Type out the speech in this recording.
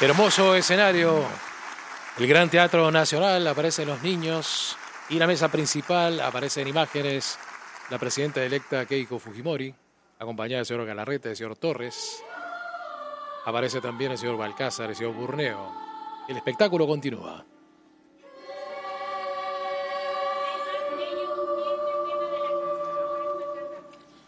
Hermoso escenario. El Gran Teatro Nacional, aparecen los niños. Y la mesa principal, aparecen imágenes. La presidenta electa Keiko Fujimori, acompañada del señor Galarreta, del señor Torres. Aparece también el señor Balcázar, el señor Burneo. El espectáculo continúa.